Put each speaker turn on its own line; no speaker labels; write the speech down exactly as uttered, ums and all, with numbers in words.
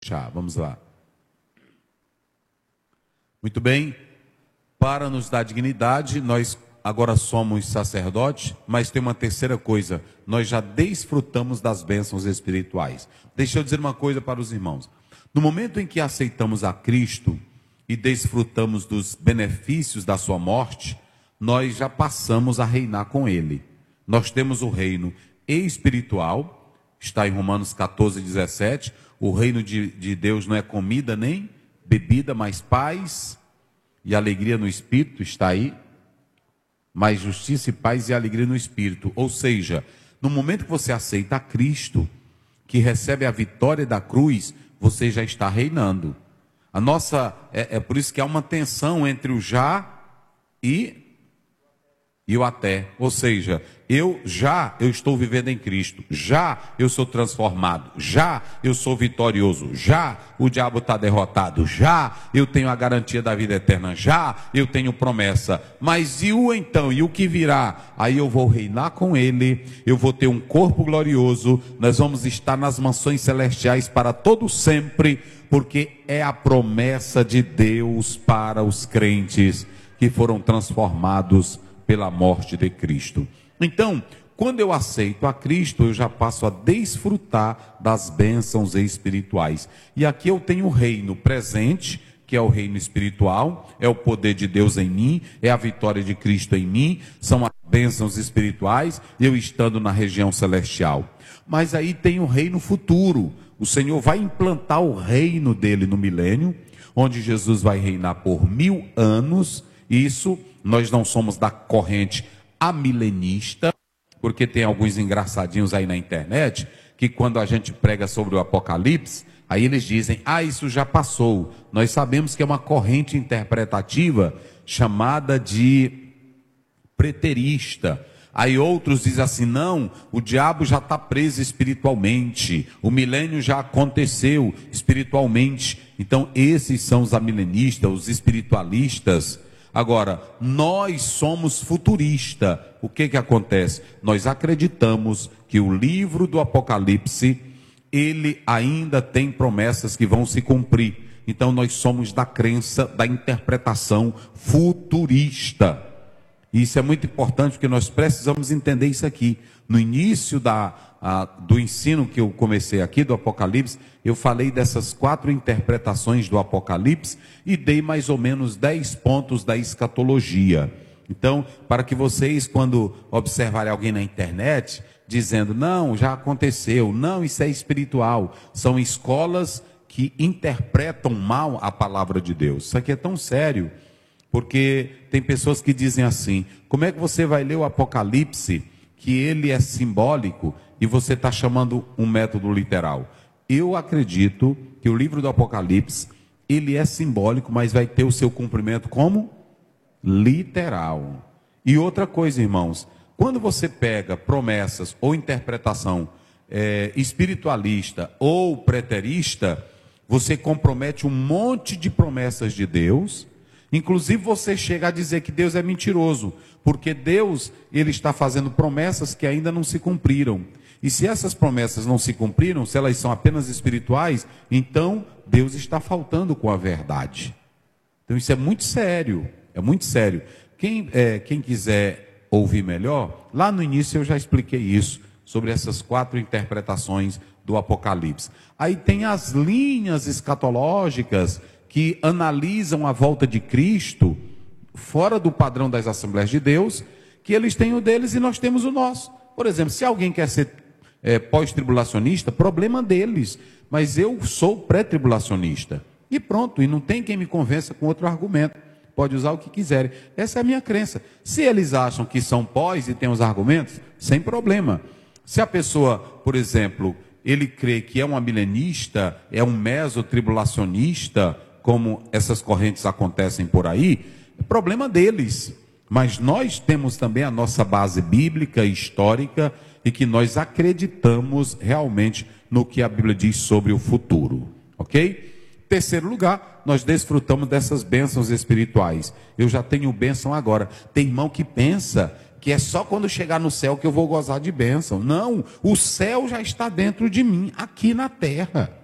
fechar. Vamos lá. Muito bem. Para nos dar dignidade, nós agora somos sacerdotes, mas tem uma terceira coisa. Nós já desfrutamos das bênçãos espirituais. Deixa eu dizer uma coisa para os irmãos. No momento em que aceitamos a Cristo e desfrutamos dos benefícios da sua morte, nós já passamos a reinar com Ele. Nós temos o reino espiritual, está em Romanos catorze, dezessete. O reino de, de Deus não é comida nem bebida, mas paz e alegria no Espírito, está aí. Mas justiça e paz e alegria no Espírito. Ou seja, no momento que você aceita a Cristo, que recebe a vitória da cruz, você já está reinando. A nossa, é, é por isso que há uma tensão entre o já e e o até. Ou seja, eu já eu estou vivendo em Cristo, já eu sou transformado, já eu sou vitorioso, já o diabo está derrotado, já eu tenho a garantia da vida eterna, já eu tenho promessa. Mas e o então, e o que virá? Aí eu vou reinar com Ele, eu vou ter um corpo glorioso, nós vamos estar nas mansões celestiais para todo sempre, porque é a promessa de Deus para os crentes que foram transformados pela morte de Cristo. Então, quando eu aceito a Cristo, eu já passo a desfrutar das bênçãos espirituais. E aqui eu tenho o reino presente, que é o reino espiritual, é o poder de Deus em mim, é a vitória de Cristo em mim, são as bênçãos espirituais, eu estando na região celestial. Mas aí tem o reino futuro. O Senhor vai implantar o reino dele no milênio, onde Jesus vai reinar por mil anos. Isso, nós não somos da corrente amilenista, porque tem alguns engraçadinhos aí na internet, que quando a gente prega sobre o Apocalipse, aí eles dizem, ah, isso já passou. Nós sabemos que é uma corrente interpretativa chamada de preterista. Aí outros dizem assim, não, o diabo já está preso espiritualmente, o milênio já aconteceu espiritualmente. Então esses são os amilenistas, os espiritualistas. Agora, nós somos futuristas. O que que acontece? Nós acreditamos que o livro do Apocalipse, ele ainda tem promessas que vão se cumprir. Então nós somos da crença, da interpretação futurista. Isso é muito importante, porque nós precisamos entender isso aqui. No início da, a, do ensino que eu comecei aqui, do Apocalipse, eu falei dessas quatro interpretações do Apocalipse e dei mais ou menos dez pontos da escatologia. Então, para que vocês, quando observarem alguém na internet, dizendo, não, já aconteceu, não, isso é espiritual, são escolas que interpretam mal a palavra de Deus. Isso aqui é tão sério. Porque tem pessoas que dizem assim, como é que você vai ler o Apocalipse, que ele é simbólico, e você está chamando um método literal? Eu acredito que o livro do Apocalipse, ele é simbólico, mas vai ter o seu cumprimento como literal. E outra coisa, irmãos, quando você pega promessas ou interpretação é, espiritualista ou preterista, você compromete um monte de promessas de Deus. Inclusive você chega a dizer que Deus é mentiroso, porque Deus, ele está fazendo promessas que ainda não se cumpriram. E se essas promessas não se cumpriram, se elas são apenas espirituais, então Deus está faltando com a verdade. Então isso é muito sério, é muito sério. Quem, é, quem quiser ouvir melhor, lá no início eu já expliquei isso, sobre essas quatro interpretações do Apocalipse. Aí tem as linhas escatológicas, que analisam a volta de Cristo, fora do padrão das Assembleias de Deus, que eles têm o deles e nós temos o nosso. Por exemplo, se alguém quer ser é, pós-tribulacionista, problema deles, mas eu sou pré-tribulacionista. E pronto, e não tem quem me convença com outro argumento. Pode usar o que quiserem. Essa é a minha crença. Se eles acham que são pós e têm os argumentos, sem problema. Se a pessoa, por exemplo, ele crê que é um amilenista, é um mesotribulacionista, como essas correntes acontecem por aí, é problema deles. Mas nós temos também a nossa base bíblica, histórica, e que nós acreditamos realmente no que a Bíblia diz sobre o futuro. Ok? Terceiro lugar, nós desfrutamos dessas bênçãos espirituais. Eu já tenho bênção agora. Tem irmão que pensa que é só quando chegar no céu que eu vou gozar de bênção. Não, o céu já está dentro de mim, aqui na terra.